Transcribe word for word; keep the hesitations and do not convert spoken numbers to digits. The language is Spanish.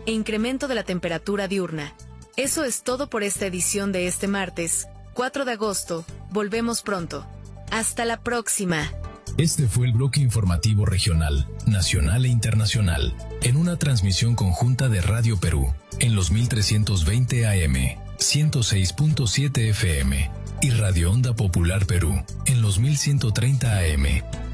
e incremento de la temperatura diurna. Eso es todo por esta edición de este martes, cuatro de agosto. Volvemos pronto. Hasta la próxima. Este fue el bloque informativo regional, nacional e internacional, en una transmisión conjunta de Radio Perú, en los mil trescientos veinte A M, ciento seis punto siete F M, y Radio Onda Popular Perú, en los mil ciento treinta A M.